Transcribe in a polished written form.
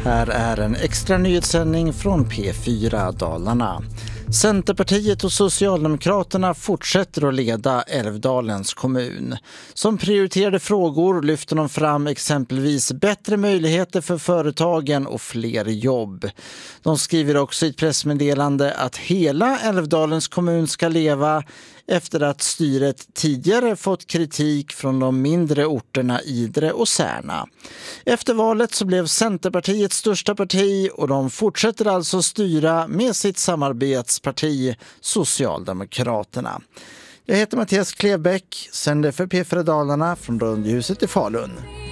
Här är en extra nyhetssändning från P4 Dalarna. Centerpartiet och Socialdemokraterna fortsätter att leda Älvdalens kommun. Som prioriterade frågor lyfter de fram exempelvis bättre möjligheter för företagen och fler jobb. De skriver också i ett pressmeddelande att hela Älvdalens kommun ska leva efter att styret tidigare fått kritik från de mindre orterna Idre och Särna. Efter valet så blev Centerpartiet största parti och de fortsätter alltså styra med sitt samarbetsparti Socialdemokraterna. Jag heter Mattias Klebäck, sänder för P4 Dalarna från Rundhuset i Falun.